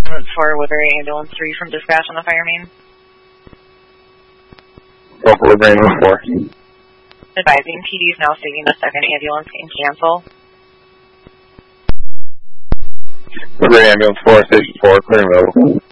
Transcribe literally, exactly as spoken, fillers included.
for Woodbury Ambulance three from dispatch on the fire main. Go for Woodbury Ambulance four. Advising, P D is now stating the second ambulance can cancel. Woodbury Ambulance four, station four, clear and available.